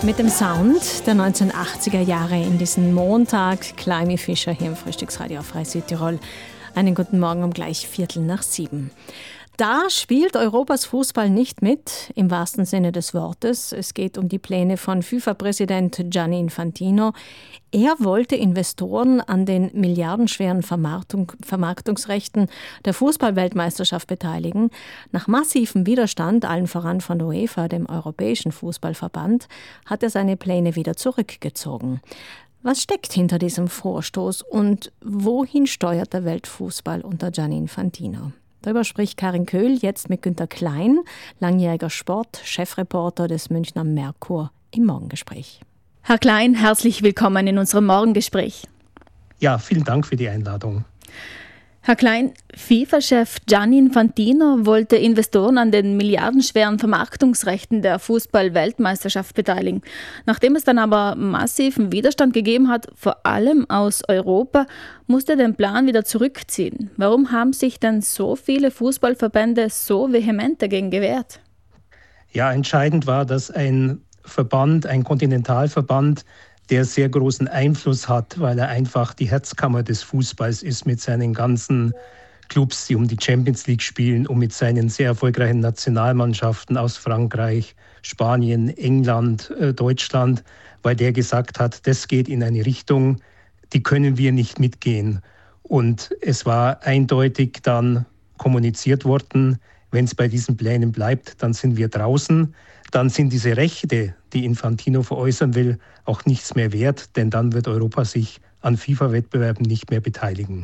Mit dem Sound der 1980er Jahre in diesen Montag, Climie Fischer hier im Frühstücksradio auf Freie Südtirol. Einen guten Morgen um gleich 6:15. Da spielt Europas Fußball nicht mit, im wahrsten Sinne des Wortes. Es geht um die Pläne von FIFA-Präsident Gianni Infantino. Er wollte Investoren an den milliardenschweren Vermarktungsrechten der Fußball-Weltmeisterschaft beteiligen. Nach massivem Widerstand, allen voran von der UEFA, dem Europäischen Fußballverband, hat er seine Pläne wieder zurückgezogen. Was steckt hinter diesem Vorstoß und wohin steuert der Weltfußball unter Gianni Infantino? Darüber spricht Karin Köhl jetzt mit Günter Klein, langjähriger Chefreporter des Münchner Merkur, im Morgengespräch. Herr Klein, herzlich willkommen in unserem Morgengespräch. Ja, vielen Dank für die Einladung. Herr Klein, FIFA-Chef Gianni Infantino wollte Investoren an den milliardenschweren Vermarktungsrechten der Fußball-Weltmeisterschaft beteiligen. Nachdem es dann aber massiven Widerstand gegeben hat, vor allem aus Europa, musste er den Plan wieder zurückziehen. Warum haben sich denn so viele Fußballverbände so vehement dagegen gewehrt? Ja, entscheidend war, dass ein Kontinentalverband, der sehr großen Einfluss hat, weil er einfach die Herzkammer des Fußballs ist mit seinen ganzen Clubs, die um die Champions League spielen und mit seinen sehr erfolgreichen Nationalmannschaften aus Frankreich, Spanien, England, Deutschland, weil der gesagt hat, das geht in eine Richtung, die können wir nicht mitgehen. Und es war eindeutig dann kommuniziert worden, wenn es bei diesen Plänen bleibt, dann sind wir draußen. Dann sind diese Rechte, die Infantino veräußern will, auch nichts mehr wert, denn dann wird Europa sich an FIFA-Wettbewerben nicht mehr beteiligen.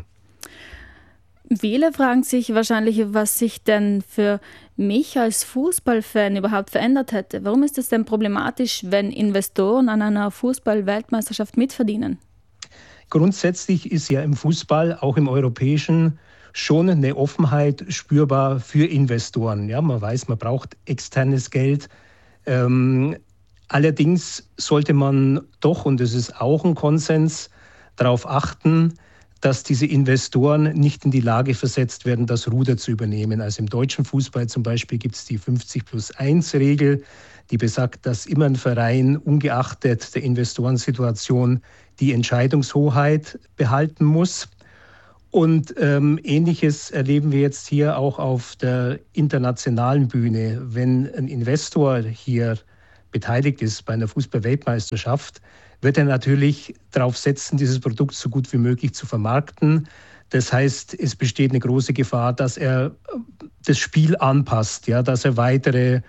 Viele fragen sich wahrscheinlich, was sich denn für mich als Fußballfan überhaupt verändert hätte. Warum ist es denn problematisch, wenn Investoren an einer Fußball-Weltmeisterschaft mitverdienen? Grundsätzlich ist ja im Fußball, auch im europäischen, schon eine Offenheit spürbar für Investoren. Ja, man weiß, man braucht externes Geld. Allerdings sollte man doch, und das ist auch ein Konsens, darauf achten, dass diese Investoren nicht in die Lage versetzt werden, das Ruder zu übernehmen. Also im deutschen Fußball zum Beispiel gibt es die 50+1-Regel, die besagt, dass immer ein Verein ungeachtet der Investorensituation die Entscheidungshoheit behalten muss. Und Ähnliches erleben wir jetzt hier auch auf der internationalen Bühne. Wenn ein Investor hier beteiligt ist bei einer Fußball-Weltmeisterschaft, wird er natürlich darauf setzen, dieses Produkt so gut wie möglich zu vermarkten. Das heißt, es besteht eine große Gefahr, dass er das Spiel anpasst, ja, dass er weitere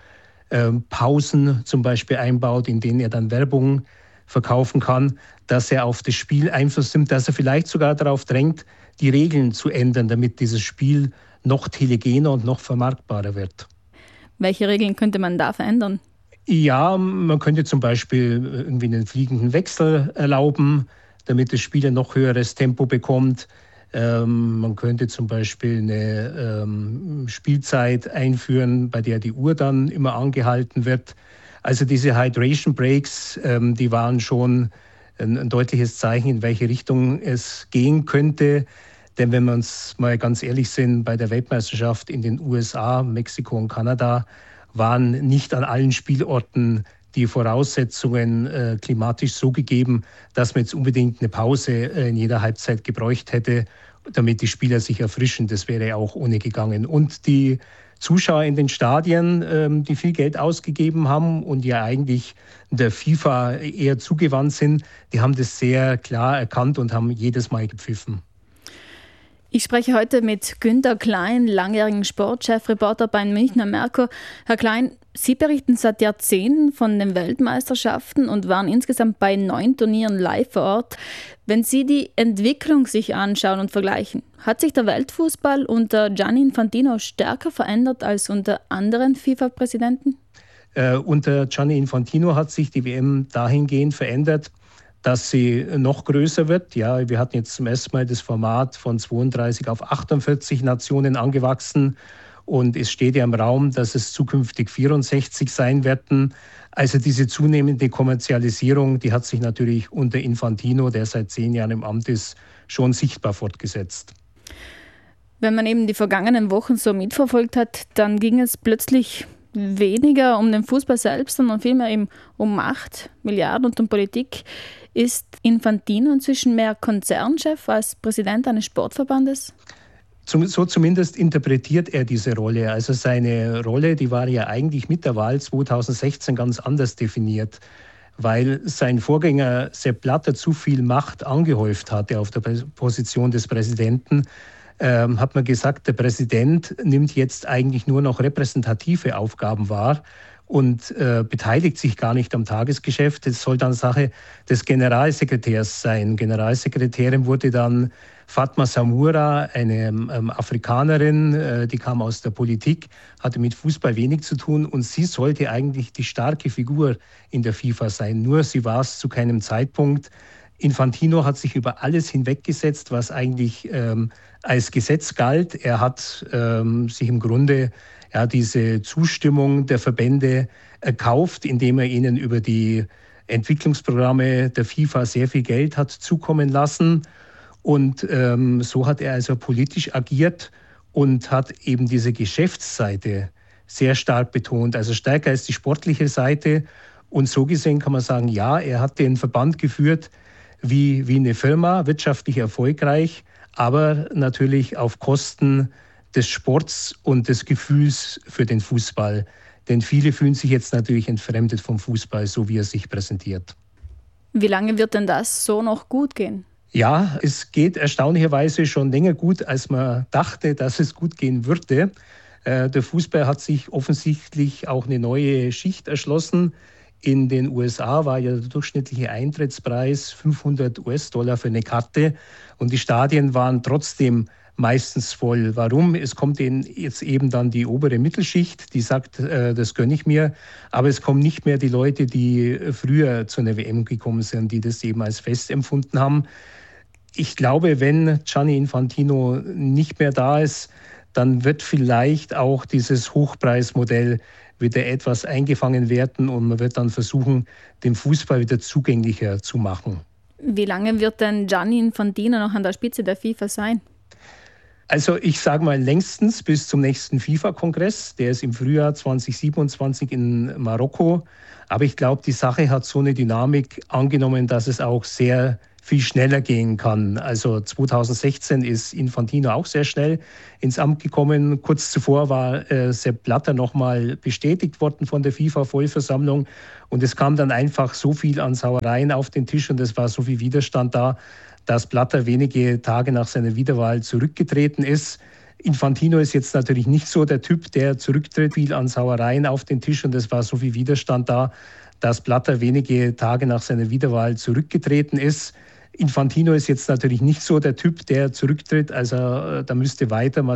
Pausen zum Beispiel einbaut, in denen er dann Werbung verkaufen kann, dass er auf das Spiel Einfluss nimmt, dass er vielleicht sogar darauf drängt, die Regeln zu ändern, damit dieses Spiel noch telegener und noch vermarktbarer wird. Welche Regeln könnte man da verändern? Ja, man könnte zum Beispiel irgendwie einen fliegenden Wechsel erlauben, damit das Spiel ein noch höheres Tempo bekommt. Man könnte zum Beispiel eine Spielzeit einführen, bei der die Uhr dann immer angehalten wird. Also diese Hydration Breaks, die waren schon ein deutliches Zeichen, in welche Richtung es gehen könnte. Denn wenn wir uns mal ganz ehrlich sind, bei der Weltmeisterschaft in den USA, Mexiko und Kanada waren nicht an allen Spielorten die Voraussetzungen klimatisch so gegeben, dass man jetzt unbedingt eine Pause in jeder Halbzeit gebräucht hätte, damit die Spieler sich erfrischen. Das wäre ja auch ohne gegangen. Und die Zuschauer in den Stadien, die viel Geld ausgegeben haben und ja eigentlich der FIFA eher zugewandt sind, die haben das sehr klar erkannt und haben jedes Mal gepfiffen. Ich spreche heute mit Günter Klein, langjährigen Sportchefreporter beim Münchner Merkur. Herr Klein, Sie berichten seit Jahrzehnten von den Weltmeisterschaften und waren insgesamt bei 9 Turnieren live vor Ort. Wenn Sie die Entwicklung sich anschauen und vergleichen, hat sich der Weltfußball unter Gianni Infantino stärker verändert als unter anderen FIFA-Präsidenten? Unter Gianni Infantino hat sich die WM dahingehend verändert, dass sie noch größer wird. Ja, wir hatten jetzt zum ersten Mal das Format von 32 auf 48 Nationen angewachsen. Und es steht ja im Raum, dass es zukünftig 64 sein werden. Also diese zunehmende Kommerzialisierung, die hat sich natürlich unter Infantino, der seit 10 Jahren im Amt ist, schon sichtbar fortgesetzt. Wenn man eben die vergangenen Wochen so mitverfolgt hat, dann ging es plötzlich weniger um den Fußball selbst, sondern vielmehr eben um Macht, Milliarden und um Politik. Ist Infantino inzwischen mehr Konzernchef als Präsident eines Sportverbandes? So zumindest interpretiert er diese Rolle. Also seine Rolle, die war ja eigentlich mit der Wahl 2016 ganz anders definiert, weil sein Vorgänger Sepp Blatter zu viel Macht angehäuft hatte auf der Position des Präsidenten. Hat man gesagt, der Präsident nimmt jetzt eigentlich nur noch repräsentative Aufgaben wahr und beteiligt sich gar nicht am Tagesgeschäft. Es soll dann Sache des Generalsekretärs sein. Generalsekretärin wurde dann Fatma Samoura, eine Afrikanerin, die kam aus der Politik, hatte mit Fußball wenig zu tun und sie sollte eigentlich die starke Figur in der FIFA sein. Nur sie war es zu keinem Zeitpunkt. Infantino hat sich über alles hinweggesetzt, was eigentlich als Gesetz galt. Er hat sich im Grunde diese Zustimmung der Verbände erkauft, indem er ihnen über die Entwicklungsprogramme der FIFA sehr viel Geld hat zukommen lassen. Und so hat er also politisch agiert und hat eben diese Geschäftsseite sehr stark betont, also stärker als die sportliche Seite. Und so gesehen kann man sagen, ja, er hat den Verband geführt wie eine Firma, wirtschaftlich erfolgreich, aber natürlich auf Kosten des Sports und des Gefühls für den Fußball. Denn viele fühlen sich jetzt natürlich entfremdet vom Fußball, so wie er sich präsentiert. Wie lange wird denn das so noch gut gehen? Ja, es geht erstaunlicherweise schon länger gut, als man dachte, dass es gut gehen würde. Der Fußball hat sich offensichtlich auch eine neue Schicht erschlossen. In den USA war ja der durchschnittliche Eintrittspreis $500 für eine Karte und die Stadien waren trotzdem meistens voll. Warum? Es kommt jetzt eben dann die obere Mittelschicht, die sagt, das gönne ich mir, aber es kommen nicht mehr die Leute, die früher zu einer WM gekommen sind, die das eben als fest empfunden haben. Ich glaube, wenn Gianni Infantino nicht mehr da ist, dann wird vielleicht auch dieses Hochpreismodell wieder etwas eingefangen werden und man wird dann versuchen, den Fußball wieder zugänglicher zu machen. Wie lange wird denn Gianni Infantino noch an der Spitze der FIFA sein? Also ich sage mal längstens bis zum nächsten FIFA-Kongress. Der ist im Frühjahr 2027 in Marokko. Aber ich glaube, die Sache hat so eine Dynamik angenommen, dass es auch sehr viel schneller gehen kann. Also 2016 ist Infantino auch sehr schnell ins Amt gekommen. Kurz zuvor war Sepp Blatter nochmal bestätigt worden von der FIFA-Vollversammlung. Und es kam dann einfach so viel an Sauereien auf den Tisch und es war so viel Widerstand da, dass Blatter wenige Tage nach seiner Wiederwahl zurückgetreten ist. Infantino ist jetzt natürlich nicht so der Typ, der zurücktritt, viel an Sauereien auf den Tisch und es war so viel Widerstand da, dass Blatter wenige Tage nach seiner Wiederwahl zurückgetreten ist. Infantino ist jetzt natürlich nicht so der Typ, der zurücktritt, also da müsste weiter